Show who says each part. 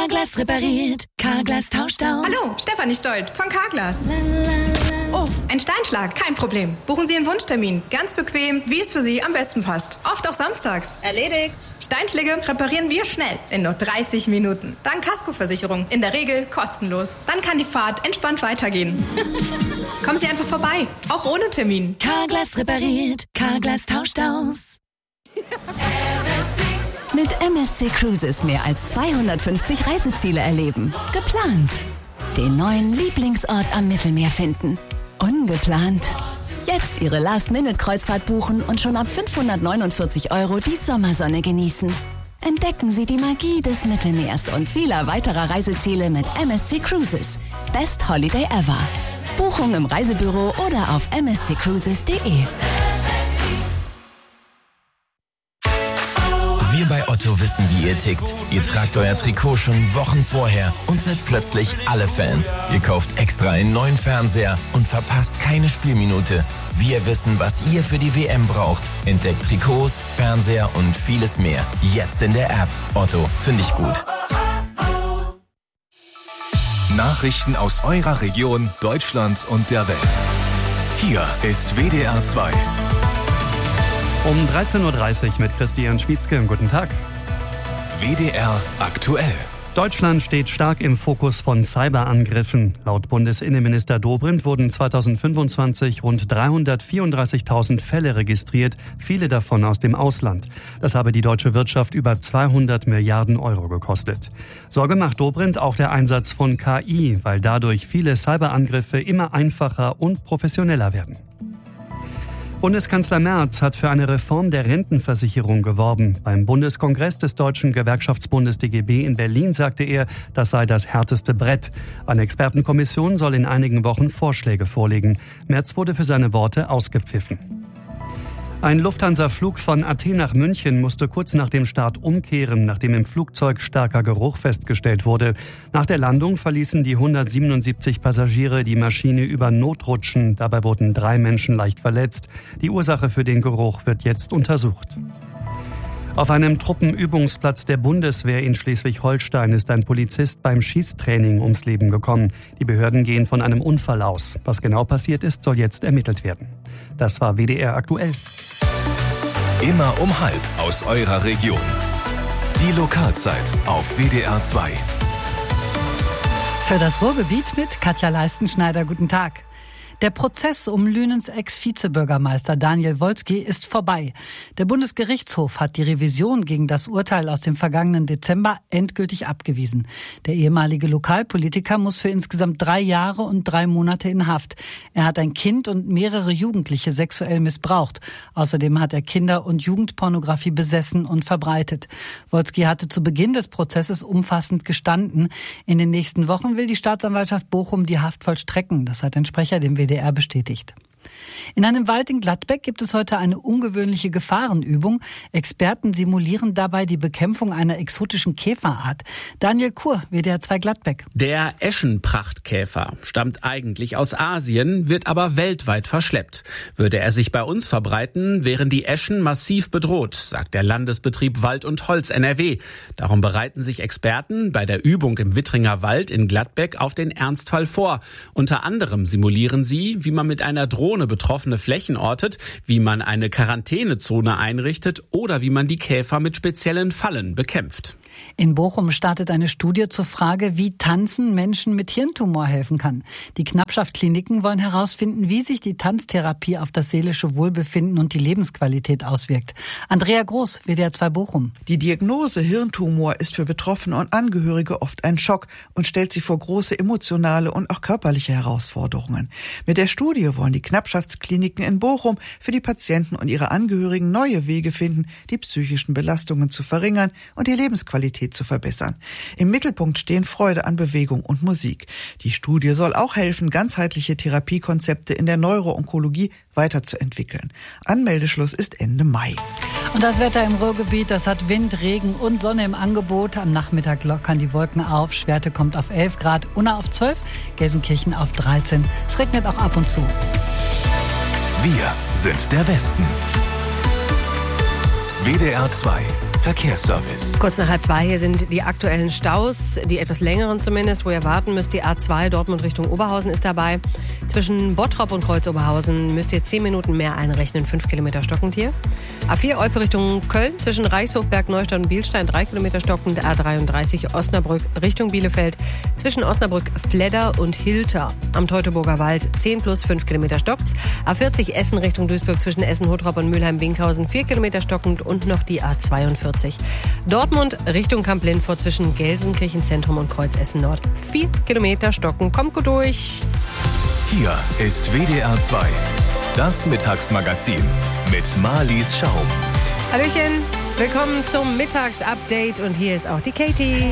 Speaker 1: Carglass repariert, Carglass tauscht aus.
Speaker 2: Hallo, Stefanie Stolt von Carglass. Oh, ein Steinschlag, kein Problem. Buchen Sie Ihren Wunschtermin. Ganz bequem, wie es für Sie am besten passt. Oft auch samstags.
Speaker 3: Erledigt.
Speaker 2: Steinschläge reparieren wir schnell, in nur 30 Minuten. Dank Kaskoversicherung, in der Regel kostenlos. Dann kann die Fahrt entspannt weitergehen. Kommen Sie einfach vorbei, auch ohne Termin.
Speaker 1: Carglass repariert, Carglass tauscht aus.
Speaker 4: Mit MSC Cruises mehr als 250 Reiseziele erleben. Geplant. Den neuen Lieblingsort am Mittelmeer finden. Ungeplant. Jetzt Ihre Last-Minute-Kreuzfahrt buchen und schon ab 549 € die Sommersonne genießen. Entdecken Sie die Magie des Mittelmeers und vieler weiterer Reiseziele mit MSC Cruises. Best Holiday ever. Buchung im Reisebüro oder auf msccruises.de.
Speaker 5: Wir bei Otto wissen, wie ihr tickt. Ihr tragt euer Trikot schon Wochen vorher und seid plötzlich alle Fans. Ihr kauft extra einen neuen Fernseher und verpasst keine Spielminute. Wir wissen, was ihr für die WM braucht. Entdeckt Trikots, Fernseher und vieles mehr. Jetzt in der App. Otto, finde ich gut.
Speaker 6: Nachrichten aus eurer Region, Deutschland und der Welt. Hier ist WDR 2.
Speaker 7: Um 13.30 Uhr mit Christian Schwietzke. Guten Tag.
Speaker 6: WDR aktuell.
Speaker 7: Deutschland steht stark im Fokus von Cyberangriffen. Laut Bundesinnenminister Dobrindt wurden 2025 rund 334.000 Fälle registriert, viele davon aus dem Ausland. Das habe die deutsche Wirtschaft über 200 Milliarden € gekostet. Sorge macht Dobrindt auch der Einsatz von KI, weil dadurch viele Cyberangriffe immer einfacher und professioneller werden. Bundeskanzler Merz hat für eine Reform der Rentenversicherung geworben. Beim Bundeskongress des Deutschen Gewerkschaftsbundes DGB in Berlin sagte er, das sei das härteste Brett. Eine Expertenkommission soll in einigen Wochen Vorschläge vorlegen. Merz wurde für seine Worte ausgepfiffen. Ein Lufthansa-Flug von Athen nach München musste kurz nach dem Start umkehren, nachdem im Flugzeug starker Geruch festgestellt wurde. Nach der Landung verließen die 177 Passagiere die Maschine über Notrutschen. Dabei wurden 3 Menschen leicht verletzt. Die Ursache für den Geruch wird jetzt untersucht. Auf einem Truppenübungsplatz der Bundeswehr in Schleswig-Holstein ist ein Polizist beim Schießtraining ums Leben gekommen. Die Behörden gehen von einem Unfall aus. Was genau passiert ist, soll jetzt ermittelt werden. Das war WDR aktuell.
Speaker 6: Immer um 12:30 aus eurer Region. Die Lokalzeit auf WDR 2.
Speaker 8: Für das Ruhrgebiet mit Katja Leistenschneider. Guten Tag. Der Prozess um Lünens Ex-Vizebürgermeister Daniel Wolski ist vorbei. Der Bundesgerichtshof hat die Revision gegen das Urteil aus dem vergangenen Dezember endgültig abgewiesen. Der ehemalige Lokalpolitiker muss für insgesamt 3 Jahre und 3 Monate in Haft. Er hat ein Kind und mehrere Jugendliche sexuell missbraucht. Außerdem hat er Kinder- und Jugendpornografie besessen und verbreitet. Wolski hatte zu Beginn des Prozesses umfassend gestanden. In den nächsten Wochen will die Staatsanwaltschaft Bochum die Haft vollstrecken. Das hat ein Sprecher dem WDR bestätigt. In einem Wald in Gladbeck gibt es heute eine ungewöhnliche Gefahrenübung. Experten simulieren dabei die Bekämpfung einer exotischen Käferart. Daniel Kur, WDR 2 Gladbeck.
Speaker 9: Der Eschenprachtkäfer stammt eigentlich aus Asien, wird aber weltweit verschleppt. Würde er sich bei uns verbreiten, wären die Eschen massiv bedroht, sagt der Landesbetrieb Wald und Holz NRW. Darum bereiten sich Experten bei der Übung im Wittringer Wald in Gladbeck auf den Ernstfall vor. Unter anderem simulieren sie, wie man mit einer Drohne betroffene Flächen ortet, wie man eine Quarantänezone einrichtet oder wie man die Käfer mit speziellen Fallen bekämpft.
Speaker 8: In Bochum startet eine Studie zur Frage, wie Tanzen Menschen mit Hirntumor helfen kann. Die Knappschaft-Kliniken wollen herausfinden, wie sich die Tanztherapie auf das seelische Wohlbefinden und die Lebensqualität auswirkt. Andrea Groß, WDR 2 Bochum.
Speaker 10: Die Diagnose Hirntumor ist für Betroffene und Angehörige oft ein Schock und stellt sie vor große emotionale und auch körperliche Herausforderungen. Mit der Studie wollen die Knappschaftskliniken in Bochum für die Patienten und ihre Angehörigen neue Wege finden, die psychischen Belastungen zu verringern und die Lebensqualität zu verbessern. Im Mittelpunkt stehen Freude an Bewegung und Musik. Die Studie soll auch helfen, ganzheitliche Therapiekonzepte in der Neuroonkologie weiterzuentwickeln. Anmeldeschluss ist Ende Mai.
Speaker 8: Und das Wetter im Ruhrgebiet, das hat Wind, Regen und Sonne im Angebot. Am Nachmittag lockern die Wolken auf. Schwerte kommt auf 11 Grad, Unna auf 12, Gelsenkirchen auf 13. Es regnet auch ab und zu.
Speaker 6: Wir sind der Westen. WDR 2 Verkehrsservice.
Speaker 3: Kurz nach H2 hier sind die aktuellen Staus, die etwas längeren zumindest, wo ihr warten müsst. Die A2 Dortmund Richtung Oberhausen ist dabei. Zwischen Bottrop und Kreuz-Oberhausen müsst ihr 10 Minuten mehr einrechnen, 5 Kilometer stockend hier. A4 Olpe Richtung Köln, zwischen Reichshof, Bergneustadt und Bielstein 3 Kilometer stockend. A33 Osnabrück Richtung Bielefeld, zwischen Osnabrück, Fledder und Hilter am Teutoburger Wald 10 plus 5 Kilometer stockt. A40 Essen Richtung Duisburg, zwischen Essen, Hottrop und Mülheim-Winkhausen 4 Kilometer stockend und noch die A42. Dortmund Richtung Kamp-Lindfort zwischen Gelsenkirchen-Zentrum und Kreuz-Essen Nord 4 Kilometer stocken. Kommt gut durch.
Speaker 6: Hier ist WDR 2, das Mittagsmagazin mit Marlies Schaum.
Speaker 3: Hallöchen, willkommen zum Mittagsupdate und hier ist auch die Katie.